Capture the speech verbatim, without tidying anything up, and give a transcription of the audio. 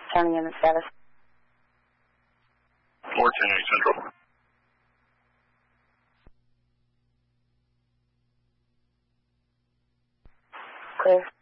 County unit status. four ten eight Central. Clear.